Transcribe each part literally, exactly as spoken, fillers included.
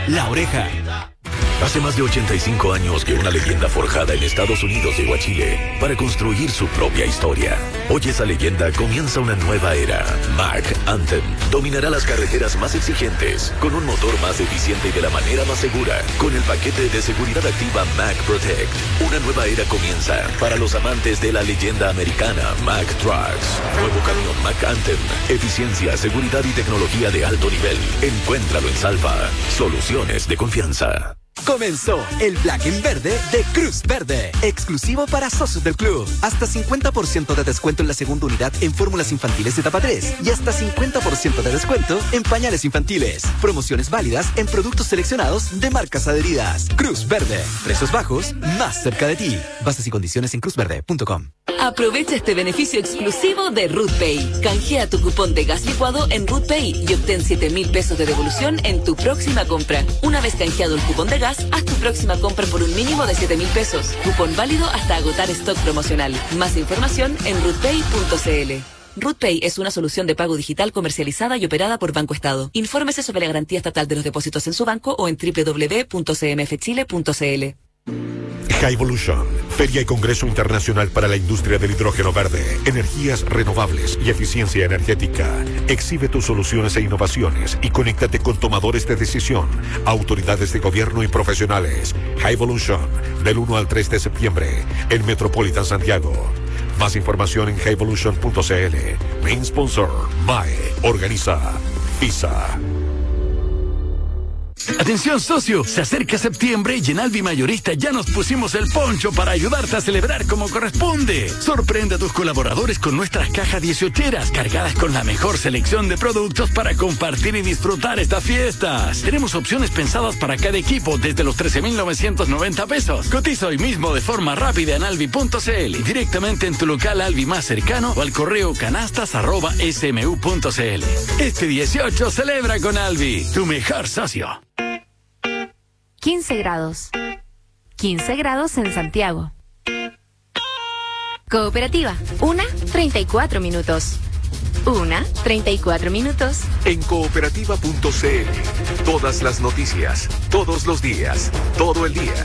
La Oreja. Hace más de ochenta y cinco años que una leyenda forjada en Estados Unidos llegó a Chile para construir su propia historia. Hoy esa leyenda comienza una nueva era. Mack Anthem dominará las carreteras más exigentes, con un motor más eficiente y de la manera más segura, con el paquete de seguridad activa Mack Protect. Una nueva era comienza para los amantes de la leyenda americana Mack Trucks. Nuevo camión Mack Anthem. Eficiencia, seguridad y tecnología de alto nivel. Encuéntralo en Salva. Soluciones de confianza. Comenzó el Black en Verde de Cruz Verde, exclusivo para socios del club. Hasta cincuenta por ciento de descuento en la segunda unidad en fórmulas infantiles de etapa tres y hasta cincuenta por ciento de descuento en pañales infantiles. Promociones válidas en productos seleccionados de marcas adheridas. Cruz Verde, precios bajos, más cerca de ti. Bases y condiciones en cruz verde punto com. Aprovecha este beneficio exclusivo de RootPay. Canjea tu cupón de gas licuado en RootPay y obtén siete mil pesos de devolución en tu próxima compra. Una vez canjeado el cupón de gas, haz tu próxima compra por un mínimo de siete mil pesos. Cupón válido hasta agotar stock promocional. Más información en rootpay punto cl. RootPay es una solución de pago digital comercializada y operada por Banco Estado. Infórmese sobre la garantía estatal de los depósitos en su banco o en doble u doble u doble u punto c m f chile punto c l. Highvolution, Feria y Congreso Internacional para la Industria del Hidrógeno Verde, Energías Renovables y Eficiencia Energética. Exhibe tus soluciones e innovaciones y conéctate con tomadores de decisión, autoridades de gobierno y profesionales. Highvolution, del uno al tres de septiembre, en Metropolitan Santiago. Más información en highvolution punto cl. Main sponsor, M A E. Organiza FISA. Atención socio, se acerca septiembre y en Alvi Mayorista ya nos pusimos el poncho para ayudarte a celebrar como corresponde. Sorprende a tus colaboradores con nuestras cajas dieciocheras cargadas con la mejor selección de productos para compartir y disfrutar estas fiestas. Tenemos opciones pensadas para cada equipo desde los trece mil novecientos noventa pesos. Cotiza hoy mismo de forma rápida en alvi punto cl, directamente en tu local Alvi más cercano o al correo canastas arroba s m u punto cl. Este dieciocho celebra con Alvi, tu mejor socio. quince grados. quince grados en Santiago. Cooperativa, una, treinta y cuatro minutos. Una, treinta y cuatro minutos. En cooperativa punto cl. Todas las noticias, todos los días, todo el día.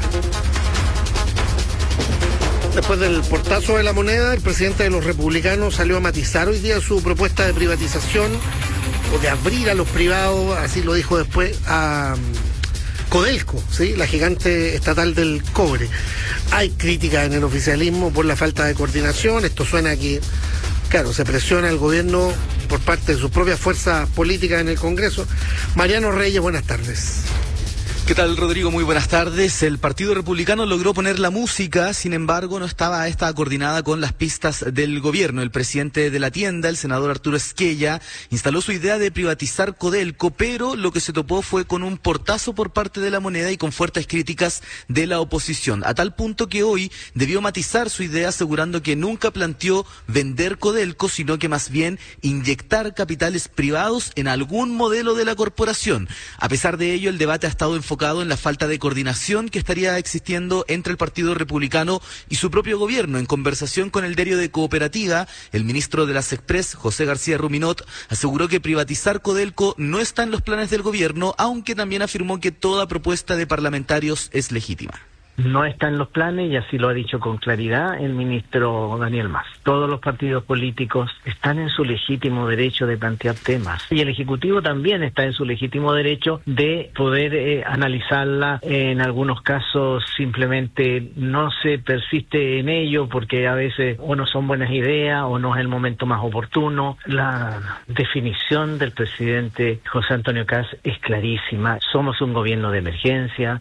Después del portazo de la moneda, el presidente de los republicanos salió a matizar hoy día su propuesta de privatización o de abrir a los privados, así lo dijo después, a Codelco, ¿sí? La gigante estatal del cobre. Hay críticas en el oficialismo por la falta de coordinación. Esto suena a que, claro, se presiona al gobierno por parte de sus propias fuerzas políticas en el Congreso. Mariano Reyes, buenas tardes. ¿Qué tal, Rodrigo? Muy buenas tardes. El Partido Republicano logró poner la música, sin embargo, no estaba esta coordinada con las pistas del gobierno. El presidente de la tienda, el senador Arturo Esquella, instaló su idea de privatizar Codelco, pero lo que se topó fue con un portazo por parte de la moneda y con fuertes críticas de la oposición, a tal punto que hoy debió matizar su idea asegurando que nunca planteó vender Codelco, sino que más bien inyectar capitales privados en algún modelo de la corporación. A pesar de ello, el debate ha estado enfocado en la falta de coordinación que estaría existiendo entre el Partido Republicano y su propio gobierno. En conversación con el diario de Cooperativa, el ministro de las Express, José García Ruminot, aseguró que privatizar Codelco no está en los planes del gobierno, aunque también afirmó que toda propuesta de parlamentarios es legítima. No está en los planes y así lo ha dicho con claridad el ministro Daniel Mas. Todos los partidos políticos están en su legítimo derecho de plantear temas y el Ejecutivo también está en su legítimo derecho de poder eh, analizarla. En algunos casos simplemente no se persiste en ello porque a veces o no son buenas ideas o no es el momento más oportuno. La definición del presidente José Antonio Kast es clarísima. Somos un gobierno de emergencia.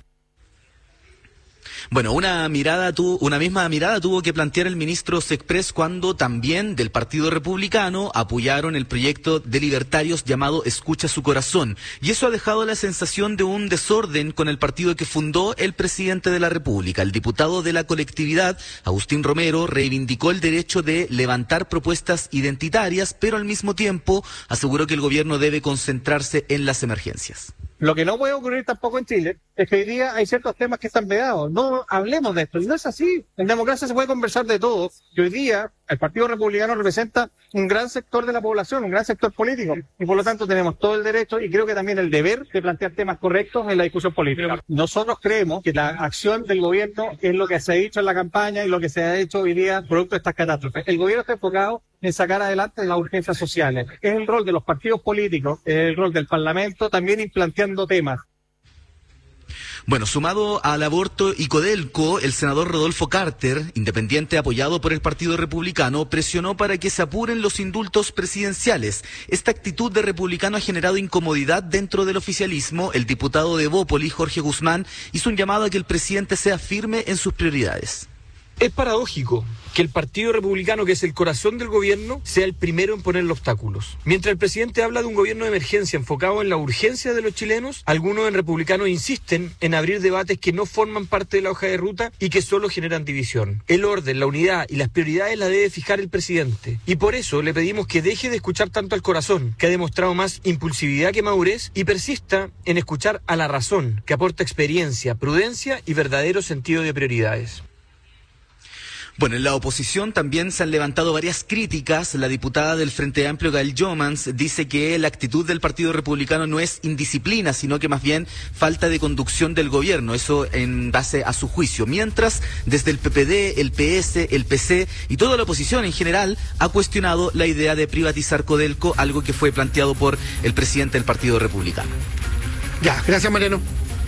Bueno, una mirada tu, una misma mirada tuvo que plantear el ministro Sexpress cuando también del Partido Republicano apoyaron el proyecto de libertarios llamado Escucha su corazón. Y eso ha dejado la sensación de un desorden con el partido que fundó el presidente de la República. El diputado de la colectividad, Agustín Romero, reivindicó el derecho de levantar propuestas identitarias, pero al mismo tiempo aseguró que el gobierno debe concentrarse en las emergencias. Lo que no puede ocurrir tampoco en Chile es que hoy día hay ciertos temas que están vedados. No hablemos de esto. Y no es así. En democracia se puede conversar de todo. Y hoy día el Partido Republicano representa un gran sector de la población, un gran sector político. Y por lo tanto tenemos todo el derecho y creo que también el deber de plantear temas correctos en la discusión política. Nosotros creemos que la acción del gobierno es lo que se ha dicho en la campaña y lo que se ha hecho hoy día producto de estas catástrofes. El gobierno está enfocado en sacar adelante las urgencias sociales. Es el rol de los partidos políticos, es el rol del Parlamento también ir planteando temas. Bueno, sumado al aborto y Codelco, el senador Rodolfo Carter, independiente apoyado por el Partido Republicano, presionó para que se apuren los indultos presidenciales. Esta actitud de republicano ha generado incomodidad dentro del oficialismo. El diputado de Bópoli, Jorge Guzmán, hizo un llamado a que el presidente sea firme en sus prioridades. Es paradójico que el Partido Republicano, que es el corazón del gobierno, sea el primero en ponerle obstáculos. Mientras el presidente habla de un gobierno de emergencia enfocado en la urgencia de los chilenos, algunos en republicanos insisten en abrir debates que no forman parte de la hoja de ruta y que solo generan división. El orden, la unidad y las prioridades las debe fijar el presidente. Y por eso le pedimos que deje de escuchar tanto al corazón, que ha demostrado más impulsividad que madurez, y persista en escuchar a la razón, que aporta experiencia, prudencia y verdadero sentido de prioridades. Bueno, en la oposición también se han levantado varias críticas. La diputada del Frente Amplio, Gael Jomans, dice que la actitud del Partido Republicano no es indisciplina, sino que más bien falta de conducción del gobierno, eso en base a su juicio. Mientras, desde el P P D, el P S, el P C y toda la oposición en general ha cuestionado la idea de privatizar Codelco, algo que fue planteado por el presidente del Partido Republicano. Ya, gracias, Mariano.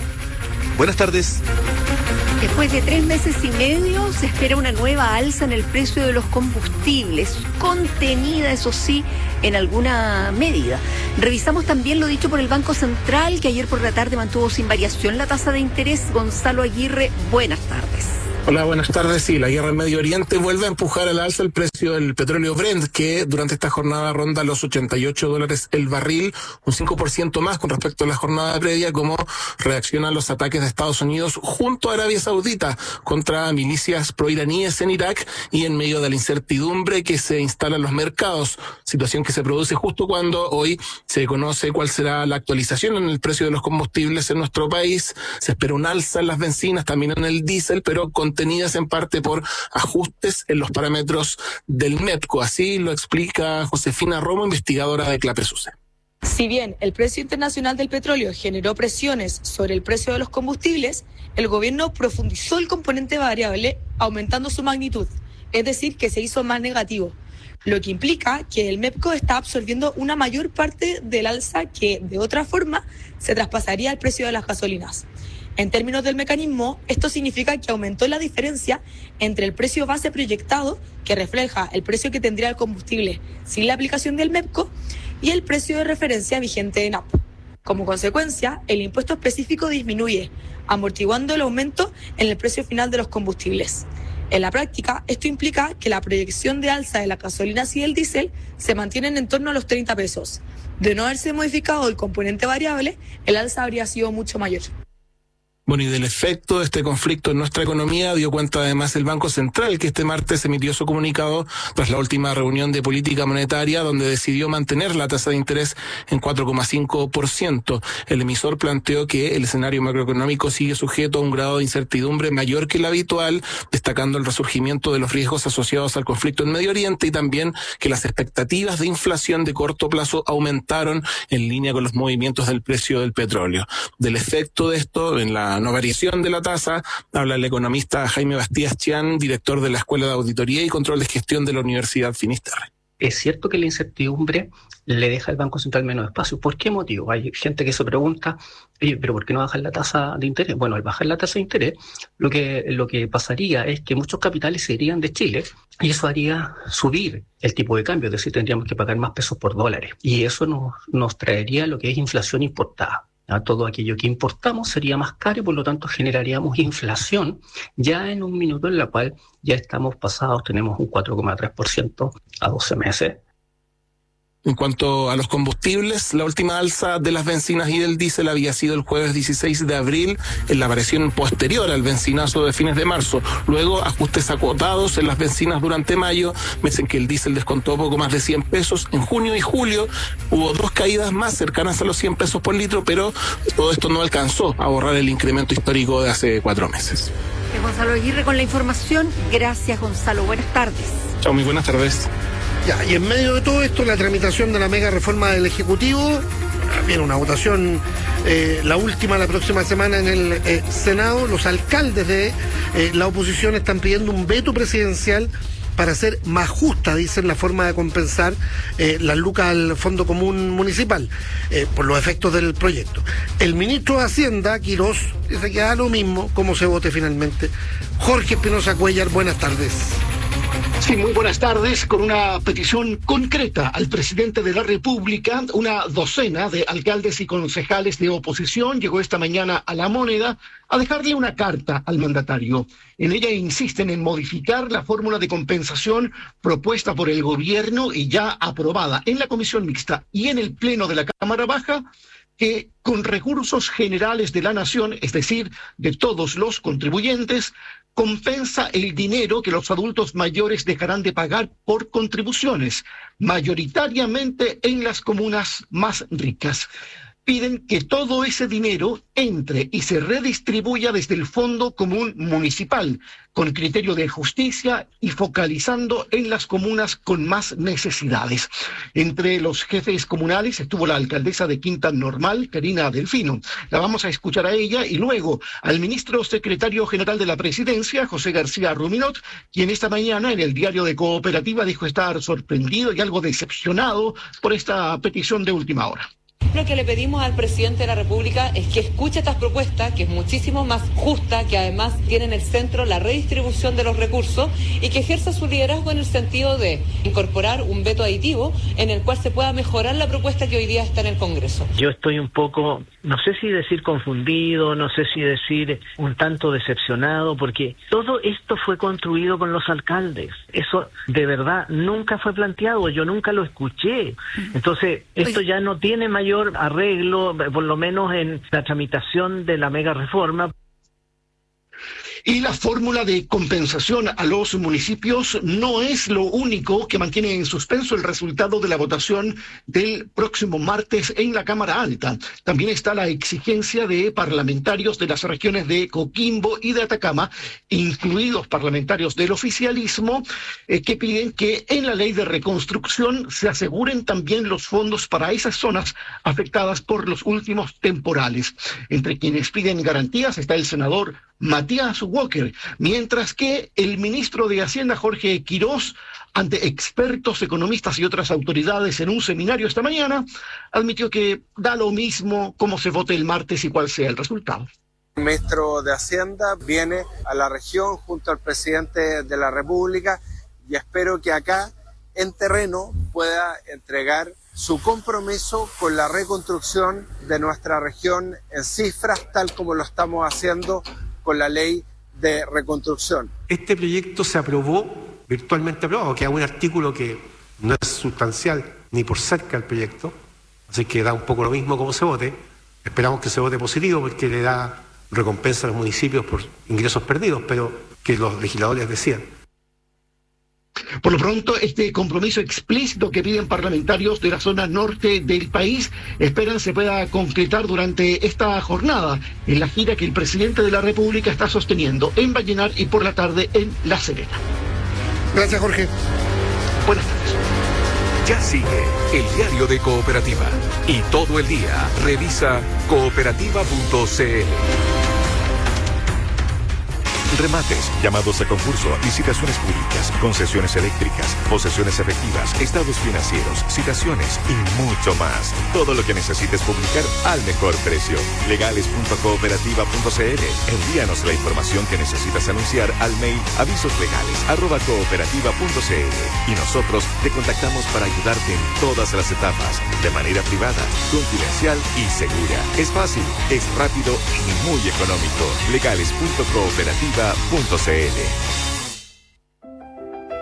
Buenas tardes. Después de tres meses y medio se espera una nueva alza en el precio de los combustibles, contenida, eso sí, en alguna medida. Revisamos también lo dicho por el Banco Central, que ayer por la tarde mantuvo sin variación la tasa de interés. Gonzalo Aguirre, buenas tardes. Hola, buenas tardes. Sí, la guerra en Medio Oriente vuelve a empujar al alza el precio del petróleo Brent, que durante esta jornada ronda los ochenta y ocho dólares el barril, un cinco por ciento más con respecto a la jornada previa, como reaccionan los ataques de Estados Unidos junto a Arabia Saudita contra milicias proiraníes en Irak y en medio de la incertidumbre que se instala en los mercados, situación que se produce justo cuando hoy se conoce cuál será la actualización en el precio de los combustibles en nuestro país. Se espera un alza en las bencinas, también en el diésel, pero con tenidas en parte por ajustes en los parámetros del MEPCO. Así lo explica Josefina Romo, investigadora de CLAPESUCE. Si bien el precio internacional del petróleo generó presiones sobre el precio de los combustibles, el gobierno profundizó el componente variable aumentando su magnitud, es decir, que se hizo más negativo, lo que implica que el MEPCO está absorbiendo una mayor parte del alza que, de otra forma, se traspasaría al precio de las gasolinas. En términos del mecanismo, esto significa que aumentó la diferencia entre el precio base proyectado, que refleja el precio que tendría el combustible sin la aplicación del MEPCO, y el precio de referencia vigente en A P. Como consecuencia, el impuesto específico disminuye, amortiguando el aumento en el precio final de los combustibles. En la práctica, esto implica que la proyección de alza de las gasolinas y el diésel se mantienen en torno a los treinta pesos. De no haberse modificado el componente variable, el alza habría sido mucho mayor. Bueno, y del efecto de este conflicto en nuestra economía dio cuenta además el Banco Central, que este martes emitió su comunicado tras la última reunión de política monetaria, donde decidió mantener la tasa de interés en cuatro coma cinco por ciento. El emisor planteó que el escenario macroeconómico sigue sujeto a un grado de incertidumbre mayor que el habitual, destacando el resurgimiento de los riesgos asociados al conflicto en Medio Oriente y también que las expectativas de inflación de corto plazo aumentaron en línea con los movimientos del precio del petróleo. Del efecto de esto en la no variación de la tasa habla el economista Jaime Bastías Chián, director de la Escuela de Auditoría y Control de Gestión de la Universidad Finisterre. Es cierto que la incertidumbre le deja al Banco Central menos espacio. ¿Por qué motivo? Hay gente que se pregunta, oye, ¿pero por qué no bajar la tasa de interés? Bueno, al bajar la tasa de interés, lo que, lo que pasaría es que muchos capitales se irían de Chile y eso haría subir el tipo de cambio, es decir, tendríamos que pagar más pesos por dólares. Y eso nos, nos traería lo que es inflación importada. A todo aquello que importamos sería más caro y por lo tanto generaríamos inflación ya en un minuto en la cual ya estamos pasados, tenemos un cuatro coma tres por ciento a doce meses. En cuanto a los combustibles, la última alza de las bencinas y del diésel había sido el jueves dieciséis de abril, en la variación posterior al bencinazo de fines de marzo. Luego, ajustes acotados en las bencinas durante mayo, mes en que el diésel descontó poco más de cien pesos. En junio y julio hubo dos caídas más cercanas a los cien pesos por litro, pero todo esto no alcanzó a borrar el incremento histórico de hace cuatro meses. Es Gonzalo Aguirre con la información. Gracias, Gonzalo. Buenas tardes. Chao, muy buenas tardes. Ya, y en medio de todo esto, la tramitación de la mega reforma del Ejecutivo, viene una votación, eh, la última la próxima semana en el eh, Senado. Los alcaldes de eh, la oposición están pidiendo un veto presidencial para hacer más justa, dicen, la forma de compensar eh, las lucas al Fondo Común Municipal eh, por los efectos del proyecto. El ministro de Hacienda, Quirós, dice que da lo mismo cómo se vote finalmente. Jorge Espinosa Cuellar, buenas tardes. Sí, muy buenas tardes. Con una petición concreta al presidente de la República, una docena de alcaldes y concejales de oposición llegó esta mañana a La Moneda a dejarle una carta al mandatario. En ella insisten en modificar la fórmula de compensación propuesta por el gobierno y ya aprobada en la Comisión Mixta y en el Pleno de la Cámara Baja, que con recursos generales de la nación, es decir, de todos los contribuyentes, compensa el dinero que los adultos mayores dejarán de pagar por contribuciones, mayoritariamente en las comunas más ricas. Piden que todo ese dinero entre y se redistribuya desde el Fondo Común Municipal, con criterio de justicia y focalizando en las comunas con más necesidades. Entre los jefes comunales estuvo la alcaldesa de Quinta Normal, Karina Delfino. La vamos a escuchar a ella y luego al ministro secretario general de la Presidencia, José García Ruminot, quien esta mañana en el diario de Cooperativa dijo estar sorprendido y algo decepcionado por esta petición de última hora. Lo que le pedimos al presidente de la República es que escuche estas propuestas, que es muchísimo más justa, que además tiene en el centro la redistribución de los recursos y que ejerza su liderazgo en el sentido de incorporar un veto aditivo en el cual se pueda mejorar la propuesta que hoy día está en el Congreso. Yo estoy un poco, no sé si decir confundido, no sé si decir un tanto decepcionado, porque todo esto fue construido con los alcaldes. Eso de verdad nunca fue planteado, yo nunca lo escuché. Entonces, esto ya no tiene mayor arreglo, por lo menos en la tramitación de la mega reforma. Y la fórmula de compensación a los municipios no es lo único que mantiene en suspenso el resultado de la votación del próximo martes en la Cámara Alta. También está la exigencia de parlamentarios de las regiones de Coquimbo y de Atacama, incluidos parlamentarios del oficialismo, eh, que piden que en la ley de reconstrucción se aseguren también los fondos para esas zonas afectadas por los últimos temporales. Entre quienes piden garantías está el senador Matías Walker, mientras que el ministro de Hacienda, Jorge Quirós, ante expertos, economistas y otras autoridades en un seminario esta mañana, admitió que da lo mismo cómo se vote el martes y cuál sea el resultado. El ministro de Hacienda viene a la región junto al presidente de la República y espero que acá, en terreno, pueda entregar su compromiso con la reconstrucción de nuestra región en cifras, tal como lo estamos haciendo con la ley de reconstrucción. Este proyecto se aprobó, virtualmente aprobado, que hay un artículo que no es sustancial ni por cerca del proyecto, así que da un poco lo mismo cómo se vote. Esperamos que se vote positivo porque le da recompensa a los municipios por ingresos perdidos, pero que los legisladores decidan. Por lo pronto, este compromiso explícito que piden parlamentarios de la zona norte del país esperan se pueda concretar durante esta jornada en la gira que el presidente de la República está sosteniendo en Vallenar y por la tarde en La Serena. Gracias, Jorge. Buenas tardes. Ya sigue el diario de Cooperativa y todo el día revisa cooperativa punto c l. Remates, llamados a concurso, licitaciones públicas, concesiones eléctricas, posesiones efectivas, estados financieros, citaciones y mucho más. Todo lo que necesites publicar al mejor precio. legales punto cooperativa punto c l. Envíanos la información que necesitas anunciar al mail avisoslegales arroba cooperativa punto c l y nosotros te contactamos para ayudarte en todas las etapas, de manera privada, confidencial y segura. Es fácil, es rápido y muy económico. legales punto cooperativa punto c l.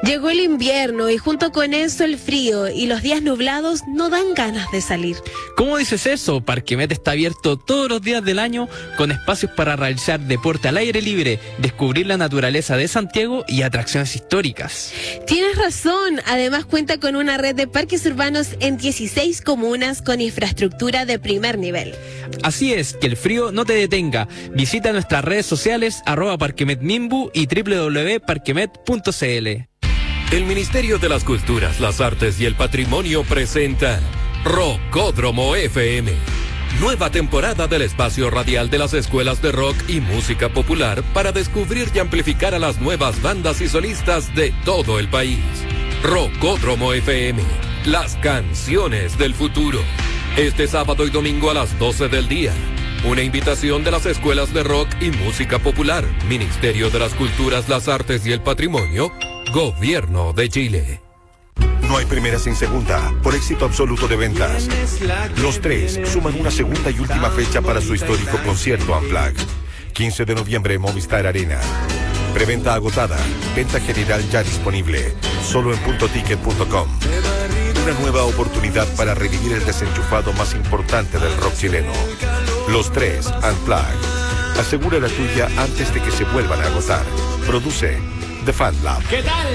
Llegó el invierno y junto con eso el frío y los días nublados no dan ganas de salir. ¿Cómo dices eso? Parquemet está abierto todos los días del año con espacios para realizar deporte al aire libre, descubrir la naturaleza de Santiago y atracciones históricas. Tienes razón, además cuenta con una red de parques urbanos en dieciséis comunas con infraestructura de primer nivel. Así es, que el frío no te detenga. Visita nuestras redes sociales arroba parquemetmimbu y doble u doble u doble u punto parquemet punto c l. El Ministerio de las Culturas, las Artes y el Patrimonio presenta Rockódromo F M. Nueva temporada del espacio radial de las escuelas de rock y música popular para descubrir y amplificar a las nuevas bandas y solistas de todo el país. Rockódromo F M, las canciones del futuro. Este sábado y domingo a las doce del día. Una invitación de las escuelas de rock y música popular, Ministerio de las Culturas, las Artes y el Patrimonio, Gobierno de Chile. No hay primera sin segunda, por éxito absoluto de ventas. Los Tres suman una segunda y última fecha para su histórico concierto Unplugged. quince de noviembre, Movistar Arena. Preventa agotada, venta general ya disponible, solo en punto ticket punto com. Una nueva oportunidad para revivir el desenchufado más importante del rock chileno. Los Tres Unplugged. Asegura la tuya antes de que se vuelvan a agotar. Produce The Fan Lab. ¿Qué tal?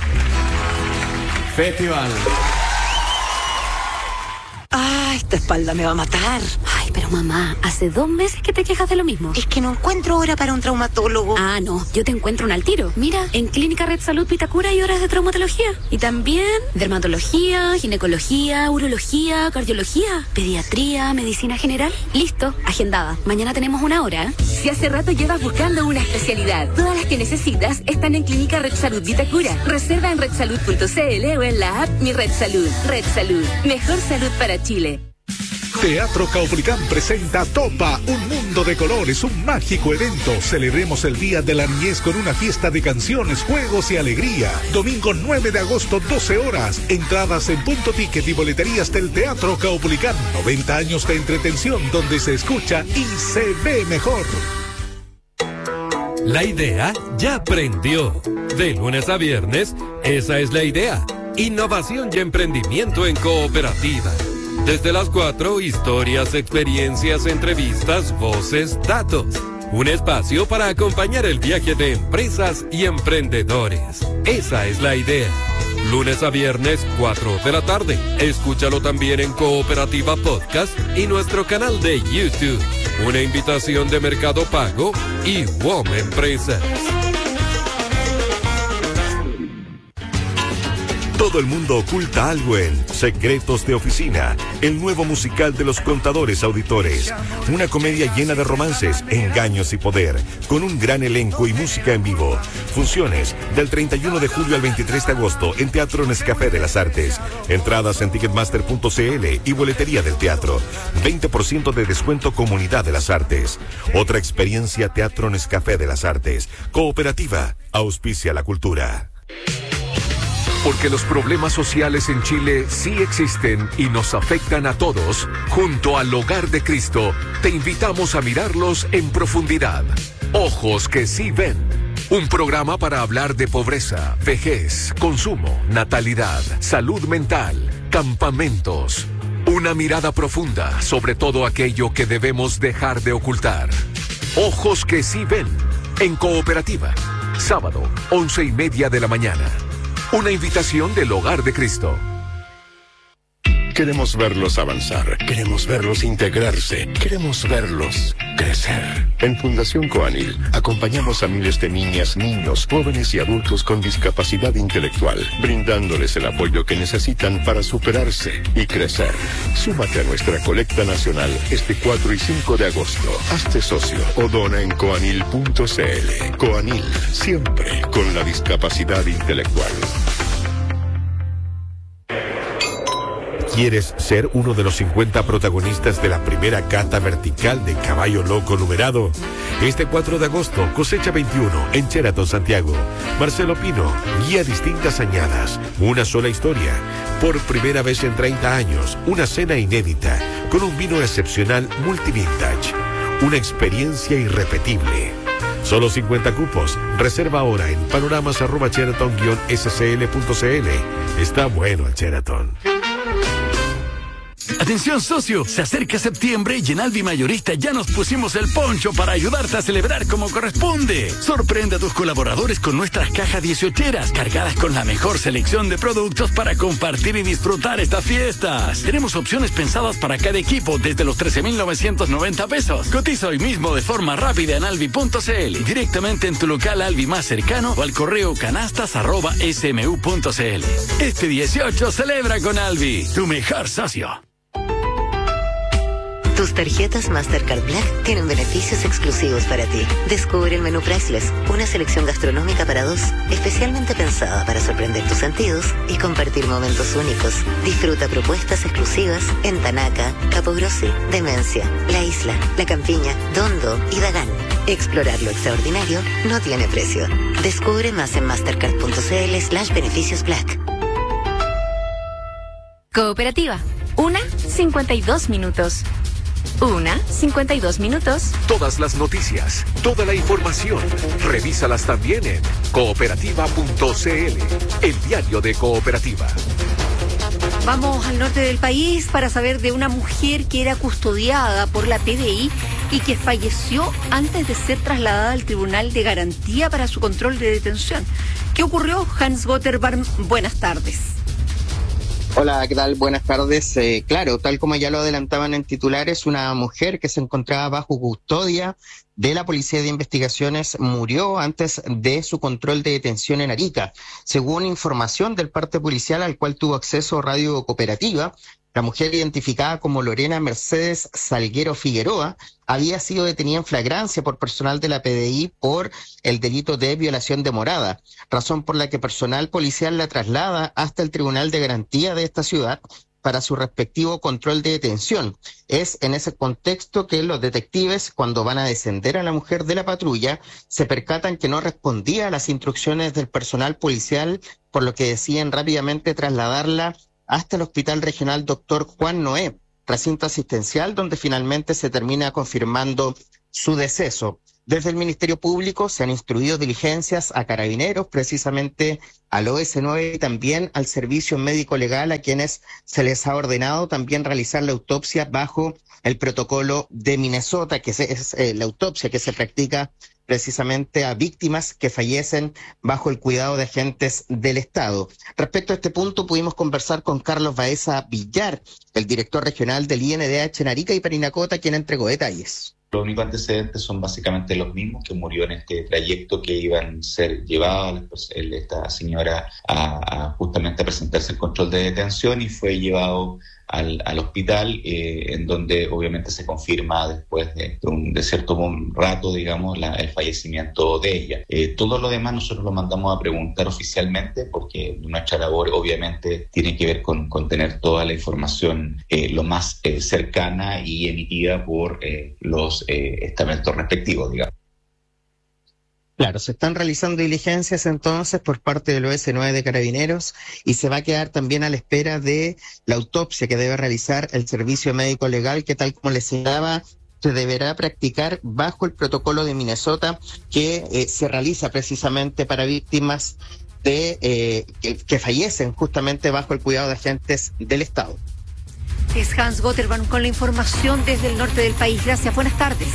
Festival. Ah, esta espalda me va a matar. Ay, pero mamá, hace dos meses que te quejas de lo mismo. Es que no encuentro hora para un traumatólogo. Ah, no, yo te encuentro un al tiro. Mira, en Clínica Red Salud Vitacura hay horas de traumatología. Y también dermatología, ginecología, urología, cardiología, pediatría, medicina general. Listo, agendada. Mañana tenemos una hora, ¿eh? Si hace rato llevas buscando una especialidad, todas las que necesitas están en Clínica Red Salud Vitacura. Reserva en red salud punto c l o en la app Mi Red Salud. Red Salud, mejor salud para Chile. Teatro Caupolicán presenta Topa, un mundo de colores, un mágico evento. Celebremos el Día de la Niñez con una fiesta de canciones, juegos y alegría. Domingo nueve de agosto, doce horas. Entradas en punto ticket y boleterías del Teatro Caupolicán. noventa años de entretención donde se escucha y se ve mejor. La idea ya prendió. De lunes a viernes, esa es la idea. Innovación y emprendimiento en cooperativa. Desde las cuatro, historias, experiencias, entrevistas, voces, datos. Un espacio para acompañar el viaje de empresas y emprendedores. Esa es la idea. Lunes a viernes, cuatro de la tarde. Escúchalo también en Cooperativa Podcast y nuestro canal de YouTube. Una invitación de Mercado Pago y W O M Empresas. Todo el mundo oculta algo en Secretos de Oficina, el nuevo musical de los contadores auditores. Una comedia llena de romances, engaños y poder, con un gran elenco y música en vivo. Funciones del treinta y uno de julio al veintitrés de agosto en Teatro Nescafé de las Artes. Entradas en ticketmaster punto c l y boletería del teatro. veinte por ciento de descuento Comunidad de las Artes. Otra experiencia Teatro Nescafé de las Artes. Cooperativa, auspicia la cultura. Porque los problemas sociales en Chile sí existen y nos afectan a todos, junto al Hogar de Cristo, te invitamos a mirarlos en profundidad. Ojos que sí ven. Un programa para hablar de pobreza, vejez, consumo, natalidad, salud mental, campamentos. Una mirada profunda sobre todo aquello que debemos dejar de ocultar. Ojos que sí ven. En Cooperativa. Sábado, once y media de la mañana. Una invitación del Hogar de Cristo. Queremos verlos avanzar, queremos verlos integrarse, queremos verlos crecer. En Fundación Coanil acompañamos a miles de niñas, niños, jóvenes y adultos con discapacidad intelectual, brindándoles el apoyo que necesitan para superarse y crecer. Súmate a nuestra colecta nacional este cuatro y cinco de agosto. Hazte socio o dona en coanil punto c l. Coanil, siempre con la discapacidad intelectual. ¿Quieres ser uno de los cincuenta protagonistas de la primera cata vertical de caballo loco numerado? Este cuatro de agosto, cosecha veintiuno, en Sheraton, Santiago. Marcelo Pino guía distintas añadas, una sola historia. Por primera vez en treinta años, una cena inédita, con un vino excepcional multivintage. Una experiencia irrepetible. Solo cincuenta cupos. Reserva ahora en panoramas arroba sheraton guion s c l punto c l. Está bueno el Sheraton. Atención socio, se acerca septiembre y en Alvi Mayorista ya nos pusimos el poncho para ayudarte a celebrar como corresponde. Sorprende a tus colaboradores con nuestras cajas dieciocheras cargadas con la mejor selección de productos para compartir y disfrutar estas fiestas. Tenemos opciones pensadas para cada equipo desde los trece mil novecientos noventa pesos. Cotiza hoy mismo de forma rápida en alvi punto c l, directamente en tu local Alvi más cercano o al correo canastas arroba s m u punto c l. Este dieciocho celebra con Alvi, tu mejor socio. Tus tarjetas Mastercard Black tienen beneficios exclusivos para ti. Descubre el menú Priceless, una selección gastronómica para dos, especialmente pensada para sorprender tus sentidos y compartir momentos únicos. Disfruta propuestas exclusivas en Tanaca, Capo Grossi, Demencia, La Isla, La Campiña, Dondo y Dagán. Explorar lo extraordinario no tiene precio. Descubre más en mastercard punto c l slash beneficios black. Cooperativa. Una, cincuenta y dos minutos. Una, cincuenta y dos minutos. Todas las noticias, toda la información, revísalas también en cooperativa punto c l, el diario de Cooperativa. Vamos al norte del país para saber de una mujer que era custodiada por la P D I y que falleció antes de ser trasladada al Tribunal de Garantía para su control de detención. ¿Qué ocurrió? Hans Gotterbarm, buenas tardes. Hola, ¿qué tal? Buenas tardes. Eh, claro, tal como ya lo adelantaban en titulares, una mujer que se encontraba bajo custodia de la Policía de Investigaciones murió antes de su control de detención en Arica. Según información del parte policial al cual tuvo acceso Radio Cooperativa, la mujer identificada como Lorena Mercedes Salguero Figueroa había sido detenida en flagrancia por personal de la P D I por el delito de violación de morada, razón por la que personal policial la traslada hasta el Tribunal de Garantía de esta ciudad para su respectivo control de detención. Es en ese contexto que los detectives, cuando van a descender a la mujer de la patrulla, se percatan que no respondía a las instrucciones del personal policial, por lo que deciden rápidamente trasladarla hasta el Hospital Regional Doctor Juan Noé, recinto asistencial donde finalmente se termina confirmando su deceso. Desde el Ministerio Público se han instruido diligencias a carabineros, precisamente al O S nueve y también al Servicio Médico Legal, a quienes se les ha ordenado también realizar la autopsia bajo el protocolo de Minnesota, que es eh, la autopsia que se practica precisamente a víctimas que fallecen bajo el cuidado de agentes del Estado. Respecto a este punto, pudimos conversar con Carlos Baeza Villar, el director regional del I N D H en Arica y Parinacota, quien entregó detalles. Los únicos antecedentes son básicamente los mismos, que murió en este trayecto que iban a ser llevados esta señora a, a justamente a presentarse el control de detención y fue llevado al, al hospital, eh, en donde obviamente se confirma después de, de, un, de cierto rato, digamos, la, el fallecimiento de ella. Eh, todo lo demás nosotros lo mandamos a preguntar oficialmente porque nuestra labor obviamente tiene que ver con, con tener toda la información eh, lo más eh, cercana y emitida por eh, los eh, estamentos respectivos, digamos. Claro, se están realizando diligencias entonces por parte del O S nueve de Carabineros y se va a quedar también a la espera de la autopsia que debe realizar el Servicio Médico Legal, que tal como les señalaba, se deberá practicar bajo el protocolo de Minnesota que eh, se realiza precisamente para víctimas de eh, que, que fallecen justamente bajo el cuidado de agentes del Estado. Es Hans Gotterman con la información desde el norte del país. Gracias, buenas tardes.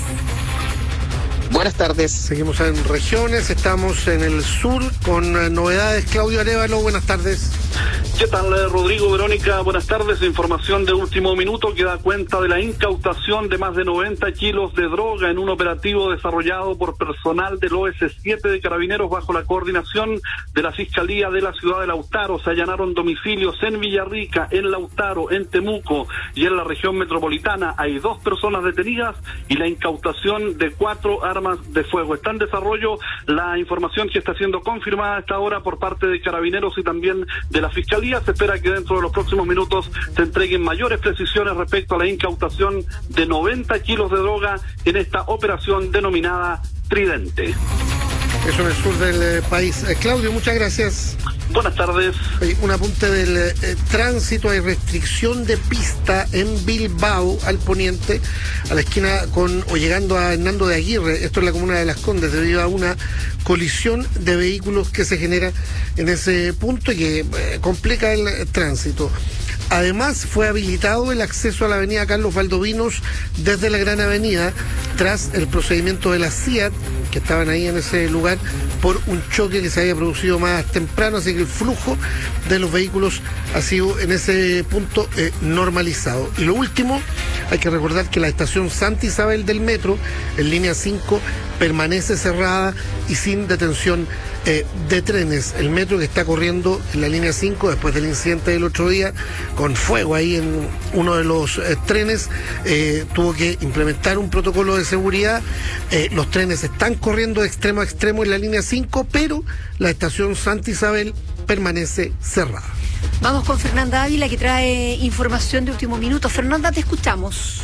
Buenas tardes. Seguimos en regiones, estamos en el sur con novedades. Claudio Arévalo, buenas tardes. ¿Qué tal, Rodrigo, Verónica? Buenas tardes. Información de último minuto que da cuenta de la incautación de más de noventa kilos de droga en un operativo desarrollado por personal del O S siete de Carabineros bajo la coordinación de la Fiscalía de la ciudad de Lautaro. Se allanaron domicilios en Villarrica, en Lautaro, en Temuco y en la región metropolitana. Hay dos personas detenidas y la incautación de cuatro armas de fuego. Está en desarrollo la información que está siendo confirmada a esta hora por parte de Carabineros y también de la Fiscalía. Se espera que dentro de los próximos minutos se entreguen mayores precisiones respecto a la incautación de noventa kilos de droga en esta operación denominada Tridente. Eso en el sur del eh, país. Eh, Claudio, muchas gracias. Buenas tardes. Oye, un apunte del eh, tránsito. Hay restricción de pista en Bilbao, al poniente, a la esquina con o llegando a Hernando de Aguirre. Esto es la comuna de Las Condes, debido a una colisión de vehículos que se genera en ese punto y que eh, complica el eh, tránsito. Además, fue habilitado el acceso a la avenida Carlos Valdovinos desde la Gran Avenida tras el procedimiento de la C I A T, que estaban ahí en ese lugar, por un choque que se había producido más temprano, así que el flujo de los vehículos ha sido en ese punto eh, normalizado. Y lo último, hay que recordar que la estación Santa Isabel del metro, en línea cinco, permanece cerrada y sin detención eh, de trenes. El metro que está corriendo en la línea cinco después del incidente del otro día, con fuego ahí en uno de los eh, trenes, eh, tuvo que implementar un protocolo de seguridad. Eh, los trenes están corriendo de extremo a extremo en la línea cinco, pero la estación Santa Isabel permanece cerrada. Vamos con Fernanda Ávila, que trae información de último minuto. Fernanda, te escuchamos.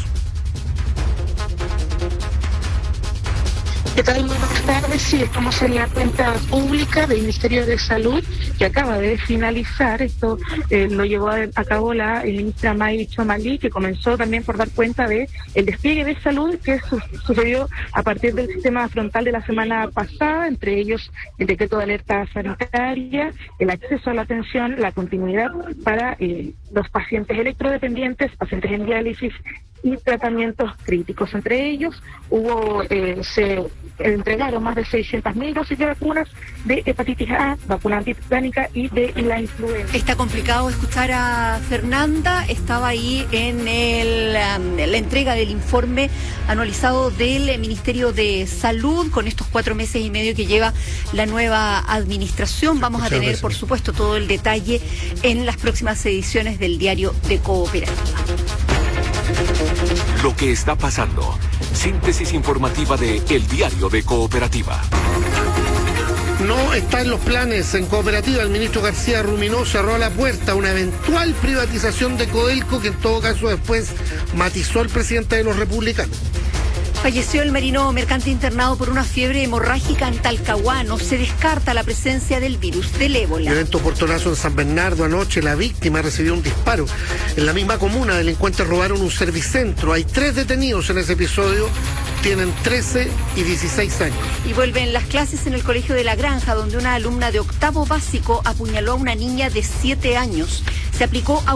¿Qué tal? Muy buenas tardes. Sí, estamos en la cuenta pública del Ministerio de Salud, que acaba de finalizar. Esto eh, lo llevó a, a cabo la ministra May Chomalí, que comenzó también por dar cuenta de el despliegue de salud que su, sucedió a partir del sistema frontal de la semana pasada, entre ellos el decreto de alerta sanitaria, el acceso a la atención, la continuidad para eh, los pacientes electrodependientes, pacientes en diálisis y tratamientos críticos. Entre ellos hubo eh, se entregaron más de seiscientas mil dosis de vacunas de hepatitis A, vacuna antitétanica y de la influenza. Está complicado escuchar a Fernanda. Estaba ahí en el, um, la entrega del informe anualizado del Ministerio de Salud con estos cuatro meses y medio que lleva la nueva administración. Vamos Muchas a tener, gracias. por supuesto, todo el detalle en las próximas ediciones del Diario de Cooperativa. Lo que está pasando. Síntesis informativa de El Diario de Cooperativa. No está en los planes en Cooperativa. El ministro García Ruminó cerró la puerta a una eventual privatización de Codelco, que en todo caso después matizó el presidente de los republicanos. Falleció el marino mercante internado por una fiebre hemorrágica en Talcahuano. Se descarta la presencia del virus del ébola. Violento portonazo en San Bernardo anoche. La víctima recibió un disparo. En la misma comuna, delincuentes robaron un servicentro. Hay tres detenidos en ese episodio. Tienen trece y dieciséis años. Y vuelven las clases en el Colegio de la Granja, donde una alumna de octavo básico apuñaló a una niña de siete años. Se aplicó a